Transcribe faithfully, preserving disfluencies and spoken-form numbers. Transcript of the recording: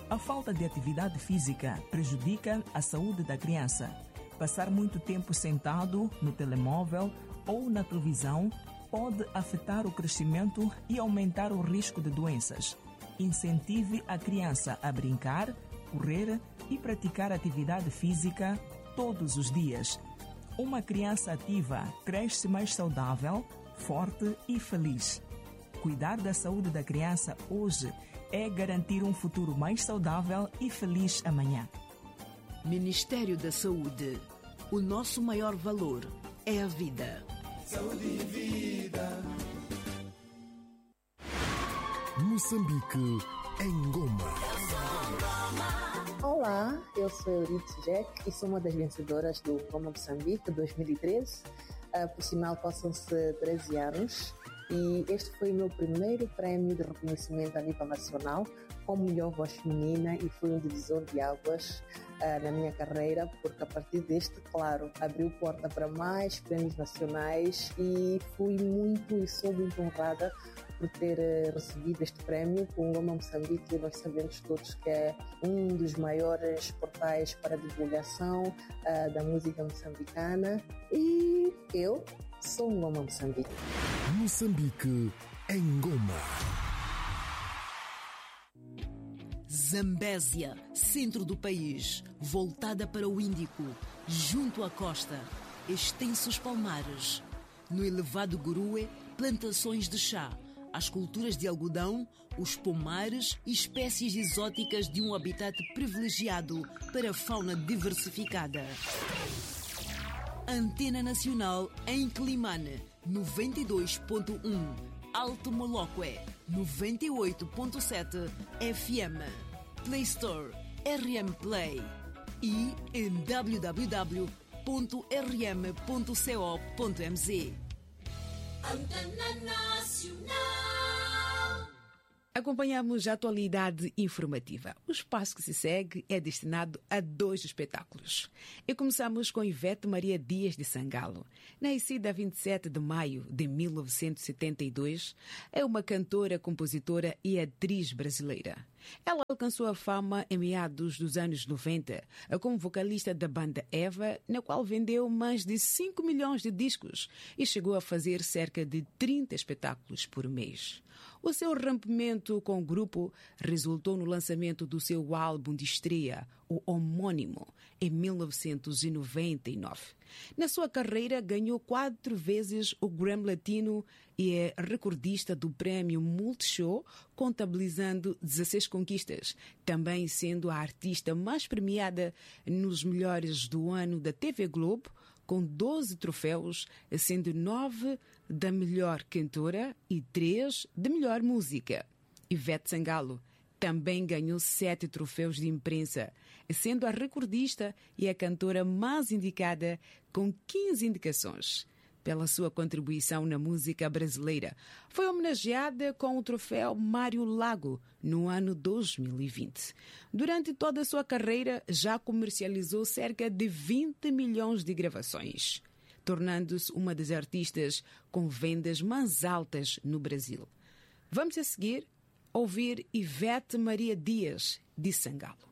A falta de atividade física prejudica a saúde da criança. Passar muito tempo sentado no telemóvel ou na televisão pode afetar o crescimento e aumentar o risco de doenças. Incentive a criança a brincar, correr e praticar atividade física todos os dias. Uma criança ativa cresce mais saudável, forte e feliz. Cuidar da saúde da criança hoje é garantir um futuro mais saudável e feliz amanhã. Ministério da Saúde. O nosso maior valor é a vida. Saúde e vida. Moçambique em Goma. Olá, eu sou Euridice Jack e sou uma das vencedoras do Goma Moçambique dois mil e treze. Uh, por sinal, passam-se treze anos e este foi o meu primeiro prémio de reconhecimento a nível nacional como melhor voz feminina e foi um divisor de águas uh, na minha carreira, porque a partir deste, claro, abriu porta para mais prémios nacionais e fui muito e sou muito honrada por ter uh, recebido este prémio com o Goma Moçambique. Nós sabemos todos que é um dos maiores portais para a divulgação uh, da música moçambicana e eu sou um Goma Moçambique. Moçambique em Goma. Zambésia, centro do país, voltada para o Índico, junto à costa, extensos palmares. No elevado Gurue, plantações de chá, as culturas de algodão, os pomares e espécies exóticas de um habitat privilegiado para a fauna diversificada. Antena Nacional em Climane, noventa e dois ponto um, Alto Moloque, noventa e oito ponto sete F M, Play Store, R M Play e em w w w ponto r m ponto co ponto m z. Antena Nacional. Acompanhamos a atualidade informativa. O espaço que se segue é destinado a dois espetáculos. E começamos com Ivete Maria Dias de Sangalo. Nascida a vinte e sete de maio de mil novecentos e setenta e dois, é uma cantora, compositora e atriz brasileira. Ela alcançou a fama em meados dos anos noventa como vocalista da banda Eva, na qual vendeu mais de cinco milhões de discos e chegou a fazer cerca de trinta espetáculos por mês. O seu rompimento com o grupo resultou no lançamento do seu álbum de estreia, o homônimo, em mil novecentos e noventa e nove. Na sua carreira, ganhou quatro vezes o Grammy Latino e é recordista do Prémio Multishow, contabilizando dezesseis conquistas, também sendo a artista mais premiada nos melhores do ano da T V Globo, com doze troféus, sendo nove da melhor cantora e três de melhor música. Ivete Sangalo também ganhou sete troféus de imprensa, sendo a recordista e a cantora mais indicada com quinze indicações. Pela sua contribuição na música brasileira, foi homenageada com o troféu Mário Lago no ano dois mil e vinte. Durante toda a sua carreira, já comercializou cerca de vinte milhões de gravações, tornando-se uma das artistas com vendas mais altas no Brasil. Vamos a seguir ouvir Ivete Maria Dias de Sangalo.